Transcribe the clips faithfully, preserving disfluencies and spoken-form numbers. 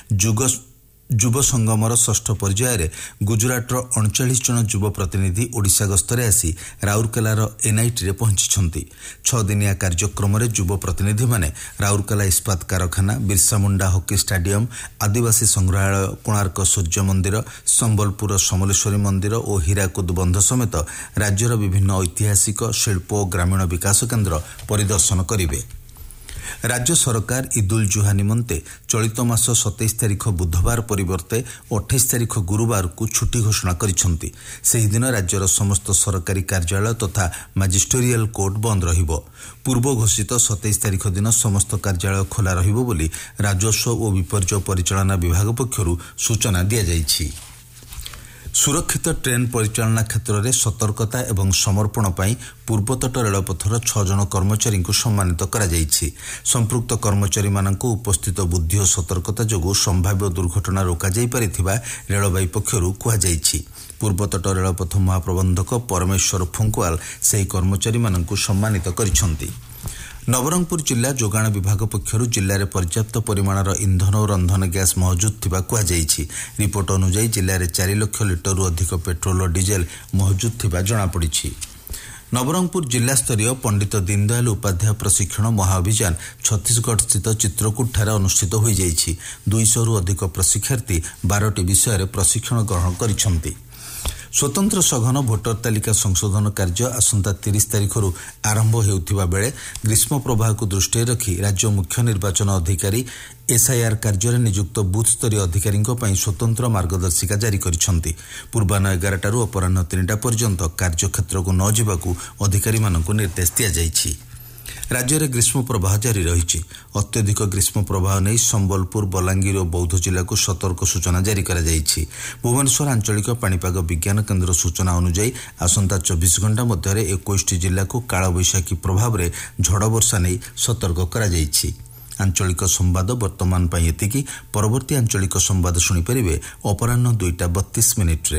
ଯୁଗ ଯୁବ ସଂଗମର ଷଷ୍ଠ ପର୍ଯ୍ୟାୟରେ ଗୁଜରାଟର ଅଣଚାଳିଶ ଜଣ ଯୁବ ପ୍ରତିନିଧି ଓଡ଼ିଶା ଗସ୍ତରେ ଆସି ରାଉରକେଲାର ଏନ୍ଆଇଟିରେ ପହଞ୍ଚିଛନ୍ତି। ଛଅ ଦିନିଆ କାର୍ଯ୍ୟକ୍ରମରେ ଯୁବ ପ୍ରତିନିଧିମାନେ ରାଉରକେଲା ଇସ୍ପାତ କାରଖାନା, ବିର୍ସା ମୁଣ୍ଡା ହକି ଷ୍ଟାଡିୟମ, ଆଦିବାସୀ ସଂଗ୍ରହାଳୟ, କୋଣାର୍କ ସୂର୍ଯ୍ୟ ମନ୍ଦିର, ସମ୍ବଲପୁର ସମଲେଶ୍ୱରୀ ମନ୍ଦିର ଓ ହୀରାକୁଦ ବନ୍ଧ ସମେତ ରାଜ୍ୟର ବିଭିନ୍ନ ଐତିହାସିକ, ଶିଳ୍ପ ଓ ଗ୍ରାମୀଣ ବିକାଶ କେନ୍ଦ୍ର ପରିଦର୍ଶନ କରିବେ। ରାଜ୍ୟ ସରକାର ଇଦୁଲ ଜୁହା ନିମନ୍ତେ ଚଳିତ ମାସ ସତେଇଶ ତାରିଖ ବୁଧବାର ପରିବର୍ତ୍ତେ ଅଠେଇଶ ତାରିଖ ଗୁରୁବାରକୁ ଛୁଟି ଘୋଷଣା କରିଛନ୍ତି। ସେହିଦିନ ରାଜ୍ୟର ସମସ୍ତ ସରକାରୀ କାର୍ଯ୍ୟାଳୟ ତଥା ମାଜିଷ୍ଟେରିଆଲ କୋର୍ଟ ବନ୍ଦ ରହିବ। ପୂର୍ବ ଘୋଷିତ ସତେଇଶ ତାରିଖ ଦିନ ସମସ୍ତ କାର୍ଯ୍ୟାଳୟ ଖୋଲା ରହିବ ବୋଲି ରାଜସ୍ୱ ଓ ବିପର୍ଯ୍ୟୟ ପରିଚାଳନା ବିଭାଗ ପକ୍ଷରୁ ସୂଚନା ଦିଆଯାଇଛି। ସୁରକ୍ଷିତ ଟ୍ରେନ୍ ପରିଚାଳନା କ୍ଷେତ୍ରରେ ସତର୍କତା ଏବଂ ସମର୍ପଣ ପାଇଁ ପୂର୍ବତଟ ରେଳପଥର ଛଅ ଜଣ କର୍ମଚାରୀଙ୍କୁ ସମ୍ମାନିତ କରାଯାଇଛି। ସମ୍ପୃକ୍ତ କର୍ମଚାରୀମାନଙ୍କୁ ଉପସ୍ଥିତ ବୁଦ୍ଧି ଓ ସତର୍କତା ଯୋଗୁଁ ସମ୍ଭାବ୍ୟ ଦୁର୍ଘଟଣା ରୋକାଯାଇ ପାରିଥିବା ରେଳବାଇ ପକ୍ଷରୁ କୁହାଯାଇଛି। ପୂର୍ବତଟ ରେଳପଥ ମହାପ୍ରବନ୍ଧକ ପରମେଶ୍ୱର ଫୁଙ୍କୁଆଲ ସେହି କର୍ମଚାରୀମାନଙ୍କୁ ସମ୍ମାନିତ କରିଛନ୍ତି। ନବରଙ୍ଗପୁର ଜିଲ୍ଲା ଯୋଗାଣ ବିଭାଗ ପକ୍ଷରୁ ଜିଲ୍ଲାରେ ପର୍ଯ୍ୟାପ୍ତ ପରିମାଣର ଇନ୍ଧନ ଓ ରନ୍ଧନ ଗ୍ୟାସ୍ ମହଜୁଦ ଥିବା କୁହାଯାଇଛି। ରିପୋର୍ଟ ଅନୁଯାୟୀ ଜିଲ୍ଲାରେ ଚାରି ଲକ୍ଷ ଲିଟରରୁ ଅଧିକ ପେଟ୍ରୋଲ ଓ ଡିଜେଲ ମହଜୁଦ ଥିବା ଜଣାପଡ଼ିଛି। ନବରଙ୍ଗପୁର ଜିଲ୍ଲାସ୍ତରୀୟ ପଣ୍ଡିତ ଦୀନଦୟାଲ ଉପାଧ୍ୟାୟ ପ୍ରଶିକ୍ଷଣ ମହାଅଭିଯାନ ଛତିଶଗଡ଼ସ୍ଥିତ ଚିତ୍ରକୂଟଠାରେ ଅନୁଷ୍ଠିତ ହୋଇଯାଇଛି। ଦୁଇଶହରୁ ଅଧିକ ପ୍ରଶିକ୍ଷାର୍ଥୀ ବାରଟି ବିଷୟରେ ପ୍ରଶିକ୍ଷଣ ଗ୍ରହଣ କରିଛନ୍ତି। ସ୍ୱତନ୍ତ୍ର ସଘନ ଭୋଟର ତାଲିକା ସଂଶୋଧନ କାର୍ଯ୍ୟ ଆସନ୍ତା ତିରିଶ ତାରିଖରୁ ଆରମ୍ଭ ହେଉଥିବା ବେଳେ ଗ୍ରୀଷ୍ମ ପ୍ରବାହକୁ ଦୃଷ୍ଟିରେ ରଖି ରାଜ୍ୟ ମୁଖ୍ୟ ନିର୍ବାଚନ ଅଧିକାରୀ ଏସ୍ଆଇଆର୍ କାର୍ଯ୍ୟରେ ନିଯୁକ୍ତ ବୁଥସ୍ତରୀୟ ଅଧିକାରୀଙ୍କ ପାଇଁ ସ୍ୱତନ୍ତ୍ର ମାର୍ଗଦର୍ଶିକା ଜାରି କରିଛନ୍ତି। ପୂର୍ବାହ୍ନ ଏଗାରଟାରୁ ଅପରାହ୍ନ ତିନିଟା ପର୍ଯ୍ୟନ୍ତ କାର୍ଯ୍ୟକ୍ଷେତ୍ରକୁ ନ ଯିବାକୁ ଅଧିକାରୀମାନଙ୍କୁ ନିର୍ଦ୍ଦେଶ ଦିଆଯାଇଛି। ରାଜ୍ୟରେ ଗ୍ରୀଷ୍ମ ପ୍ରବାହ ଜାରି ରହିଛି। ଅତ୍ୟଧିକ ଗ୍ରୀଷ୍ମ ପ୍ରବାହ ନେଇ ସମ୍ବଲପୁର, ବଲାଙ୍ଗୀର ଓ ବୌଦ୍ଧ ଜିଲ୍ଲାକୁ ସତର୍କ ସୂଚନା ଜାରି କରାଯାଇଛି। ଭୁବନେଶ୍ୱର ଆଞ୍ଚଳିକ ପାଣିପାଗ ବିଜ୍ଞାନ କେନ୍ଦ୍ର ସୂଚନା ଅନୁଯାୟୀ ଆସନ୍ତା ଚବିଶ ଘଣ୍ଟା ମଧ୍ୟରେ ଏକୋଇଶଟି ଜିଲ୍ଲାକୁ କାଳବୈଶାଖୀ ପ୍ରଭାବରେ ଝଡ଼ ବର୍ଷା ନେଇ ସତର୍କ କରାଯାଇଛି। ଆଞ୍ଚଳିକ ସମ୍ବାଦ ବର୍ତ୍ତମାନ ପାଇଁ ଏତିକି। ପରବର୍ତ୍ତୀ ଆଞ୍ଚଳିକ ସମ୍ବାଦ ଶୁଣିପାରିବେ ଅପରାହ୍ନ ଦୁଇଟା ବତିଶ ମିନିଟ୍ରେ।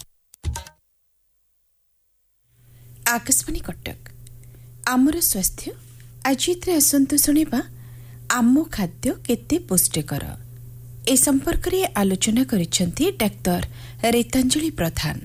ଆକାଶବାଣୀ କଟକ ଆମର ସ୍ୱାସ୍ଥ୍ୟ ଆଜିରେ ଆସନ୍ତୁ ଶୁଣିବା ଆମ ଖାଦ୍ୟ କେତେ ପୁଷ୍ଟିକର। ଏ ସମ୍ପର୍କରେ ଆଲୋଚନା କରିଛନ୍ତି ଡାକ୍ତର ରୀତାଞ୍ଜଳି ପ୍ରଧାନ।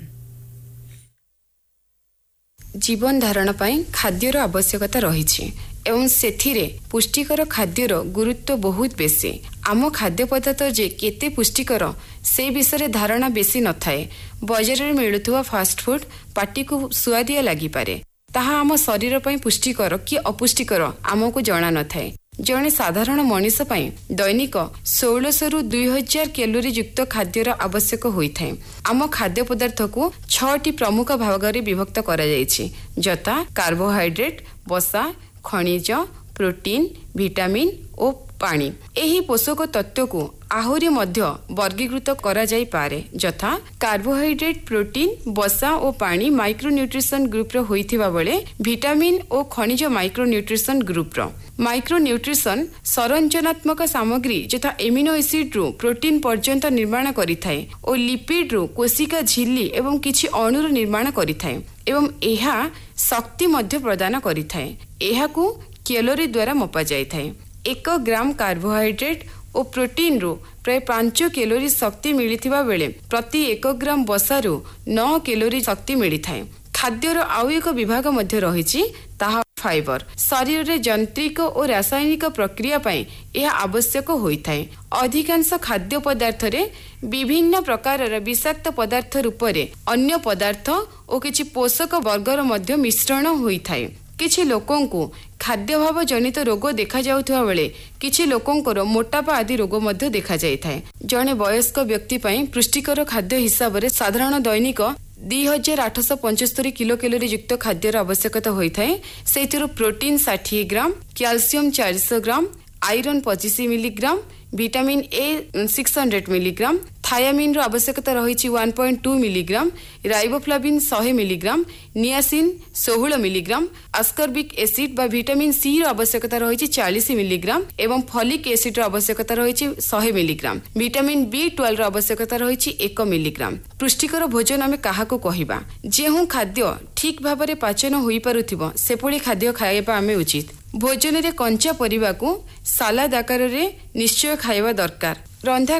ଜୀବନ ଧାରଣ ପାଇଁ ଖାଦ୍ୟର ଆବଶ୍ୟକତା ରହିଛି ଏବଂ ସେଥିରେ ପୁଷ୍ଟିକର ଖାଦ୍ୟର ଗୁରୁତ୍ୱ ବହୁତ ବେଶୀ। ଆମ ଖାଦ୍ୟ ପଦାର୍ଥ ଯେ କେତେ ପୁଷ୍ଟିକର ସେ ବିଷୟରେ ଧାରଣା ବେଶୀ ନଥାଏ। ବଜାରରେ ମିଳୁଥିବା ଫାଷ୍ଟଫୁଡ୍ ପାଟିକୁ ସୁଆଦିଆ ଲାଗିପାରେ, ତାହା ଆମ ଶରୀର ପାଇଁ ପୁଷ୍ଟିକର କି ଅପୁଷ୍ଟିକର ଆମକୁ ଜଣା ନଥାଏ। ଜଣେ ସାଧାରଣ ମଣିଷ ପାଇଁ ଦୈନିକ ଷୋଳଶହରୁ ଦୁଇ ହଜାର କ୍ୟାଲୋରି ଯୁକ୍ତ ଖାଦ୍ୟର ଆବଶ୍ୟକ ହୋଇଥାଏ। ଆମ ଖାଦ୍ୟ ପଦାର୍ଥକୁ ଛଅଟି ପ୍ରମୁଖ ଭାଗରେ ବିଭକ୍ତ କରାଯାଇଛି, ଯଥା କାର୍ବୋହାଇଡ୍ରେଟ୍, ବସା, ଖଣିଜ, ପ୍ରୋଟିନ୍, ଭିଟାମିନ୍ ଓ ପାଣି। ଏହି ପୋଷକ ତତ୍ତ୍ୱକୁ ଆହୁରି ମଧ୍ୟ ବର୍ଗୀକୃତ କରାଯାଇପାରେ, ଯଥା କାର୍ବୋହାଇଡ୍ରେଟ୍, ପ୍ରୋଟିନ୍, ବସା ଓ ପାଣି ମାଇକ୍ରୋନ୍ୟୁଟ୍ରିସନ୍ ଗ୍ରୁପର ହୋଇଥିବା ବେଳେ ଭିଟାମିନ୍ ଓ ଖଣିଜ ମାଇକ୍ରୋନ୍ୟୁଟ୍ରିସନ୍ ଗ୍ରୁପର। ମାଇକ୍ରୋନ୍ୟୁଟ୍ରିସନ୍ ସଂରଚନାତ୍ମକ ସାମଗ୍ରୀ ଯଥା ଏମିନୋ ଏସିଡ୍ରୁ ପ୍ରୋଟିନ୍ ପର୍ଯ୍ୟନ୍ତ ନିର୍ମାଣ କରିଥାଏ ଓ ଲିପିଡ୍ରୁ କୋଶିକା ଝିଲ୍ଲି ଏବଂ କିଛି ଅଣୁର ନିର୍ମାଣ କରିଥାଏ ଏବଂ ଏହା ଶକ୍ତି ମଧ୍ୟ ପ୍ରଦାନ କରିଥାଏ। ଏହାକୁ କ୍ୟାଲୋରି ଦ୍ୱାରା ମପାଯାଇଥାଏ। ଏକ ଗ୍ରାମ କାର୍ବୋହାଇଡ୍ରେଟ୍ ଓ ପ୍ରୋଟିନ୍ରୁ ପ୍ରାୟ ପାଞ୍ଚ କ୍ୟାଲୋରି ଶକ୍ତି ମିଳିଥିବା ବେଳେ ପ୍ରତି ଏକ ଗ୍ରାମ ବସାରୁ ନଅ କ୍ୟାଲୋରି ଶକ୍ତି ମିଳିଥାଏ। ଖାଦ୍ୟର ଆଉ ଏକ ବିଭାଗ ମଧ୍ୟ ରହିଛି, ତାହା ଫାଇବର। ଶରୀରରେ ଯାନ୍ତ୍ରିକ ଓ ରାସାୟନିକ ପ୍ରକ୍ରିୟା ପାଇଁ ଏହା ଆବଶ୍ୟକ ହୋଇଥାଏ। ଅଧିକାଂଶ ଖାଦ୍ୟ ପଦାର୍ଥରେ ବିଭିନ୍ନ ପ୍ରକାରର ବିଷାକ୍ତ ପଦାର୍ଥ ରୂପରେ ଅନ୍ୟ ପଦାର୍ଥ ଓ କିଛି ପୋଷକ ବର୍ଗର ମଧ୍ୟ ମିଶ୍ରଣ ହୋଇଥାଏ। କିଛି ଲୋକଙ୍କୁ ଖାଦ୍ୟାଭାବ ଜନିତ ରୋଗ ଦେଖାଯାଉଥିବା ବେଳେ କିଛି ଲୋକଙ୍କର ମୋଟାପା ଆଦି ରୋଗ ମଧ୍ୟ ଦେଖାଯାଇଥାଏ। ଜଣେ ବୟସ୍କ ବ୍ୟକ୍ତି ପାଇଁ ପୁଷ୍ଟିକର ଖାଦ୍ୟ ହିସାବରେ ସାଧାରଣ ଦୈନିକ ଦୁଇ ହଜାର ଆଠଶହ ପଞ୍ଚସ୍ତରୀ କିଲୋ କ୍ୟାଲୋରି ଯୁକ୍ତ ଖାଦ୍ୟର ଆବଶ୍ୟକତା ହୋଇଥାଏ। ସେଥିରୁ ପ୍ରୋଟିନ୍ ଷାଠିଏ ଗ୍ରାମ, କ୍ୟାଲସିୟମ ଚାରିଶହ ଗ୍ରାମ, ଆଇରନ୍ ପଚିଶ milligram, vitamin A six hundred milligram, ଥାୟାମିନ୍ର ଆବଶ୍ୟକତା ରହିଛି ୱାନ୍ ପଏଣ୍ଟ ଟୁ ମିଲିଗ୍ରାମ, ରାଇବୋଫ୍ଲାଭିନ୍ ଶହେ ମିଲିଗ୍ରାମ, ନିଆସିନ୍ ଷୋହଳ ମିଲିଗ୍ରାମ, ଆସ୍କର୍ବିକ୍ ଏସିଡ୍ ବା ଭିଟାମିନ୍ ସି ର ଆବଶ୍ୟକତା ରହିଛି ଚାଳିଶ ମିଲିଗ୍ରାମ ଏବଂ ଫଲିକ୍ ଏସିଡ୍ର ଆବଶ୍ୟକତା ରହିଛି ଶହେ ମିଲିଗ୍ରାମ। ଭିଟାମିନ୍ ବି ଟୁଏଲ୍ଭ ର ଆବଶ୍ୟକତା ରହିଛି ଏକ ମିଲିଗ୍ରାମ। ପୁଷ୍ଟିକର ଭୋଜନ ଆମେ କାହାକୁ କହିବା? ଯେଉଁ ଖାଦ୍ୟ ଠିକ୍ ଭାବରେ ପାଚନ ହୋଇପାରୁଥିବ ସେଭଳି ଖାଦ୍ୟ ଖାଇବା ଆମେ ଉଚିତ। ଭୋଜନରେ କଞ୍ଚା ପରିବାକୁ ସାଲାଦ ଆକାରରେ ନିଶ୍ଚୟ ଖାଇବା ଦରକାର। ରନ୍ଧା